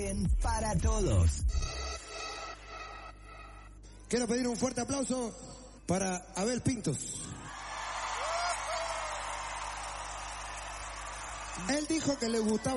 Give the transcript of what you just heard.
orden para todos. Quiero pedir un fuerte aplauso para Abel Pintos. Él dijo que le gustaba